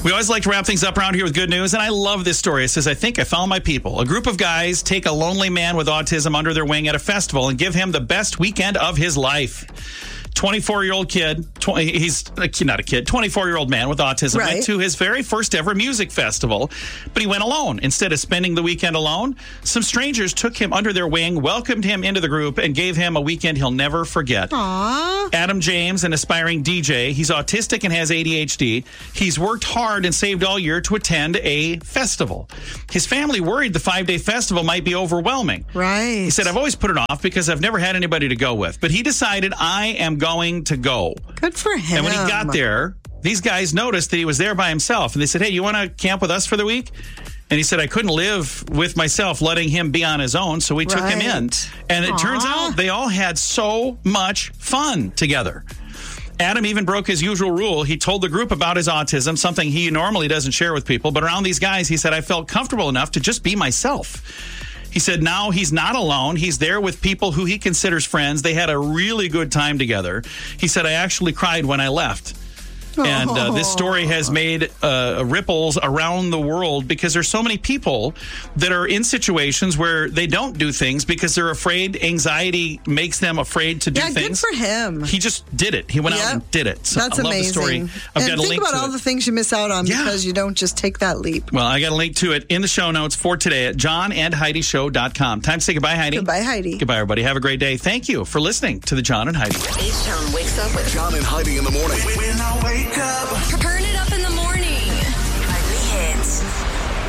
We always like to wrap things up around here with good news, and I love this story. It says, I think I found my people. A group of guys take a lonely man with autism under their wing at a festival and give him the best weekend of his life. 24-year-old kid, he's not a kid, 24-year-old man with autism went to his very first ever music festival, but he went alone. Instead of spending the weekend alone, some strangers took him under their wing, welcomed him into the group, and gave him a weekend he'll never forget. Aww. Adam James, an aspiring DJ, he's autistic and has ADHD. He's worked hard and saved all year to attend a festival. His family worried the 5-day festival might be overwhelming. Right. He said, I've always put it off because I've never had anybody to go with. But he decided, I am going to go. Good for him. And when he got there, these guys noticed that he was there by himself. And they said, hey, you want to camp with us for the week? And he said, I couldn't live with myself letting him be on his own. So we took him in. And it turns out they all had so much fun together. Adam even broke his usual rule. He told the group about his autism, something he normally doesn't share with people. But around these guys, he said, I felt comfortable enough to just be myself. He said now he's not alone. He's there with people who he considers friends. They had a really good time together. He said, I actually cried when I left. And this story has made ripples around the world because there's so many people that are in situations where they don't do things because they're afraid. Anxiety makes them afraid to do things. Yeah, good for him. He just did it. He went out and did it. So That's I love amazing. the story. I've got a link to it. Think about all the things you miss out on because you don't just take that leap. Well, I got a link to it in the show notes for today at johnandheidishow.com. Time to say goodbye, Heidi. Goodbye, Heidi. Goodbye, everybody. Have a great day. Thank you for listening to the John and Heidi. H-Town wakes up with John and Heidi in the morning. when I wake up.